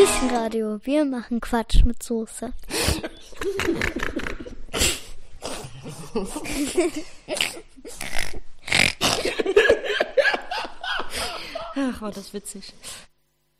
Küchenradio. Wir machen Quatsch mit Soße. Ach, war das witzig.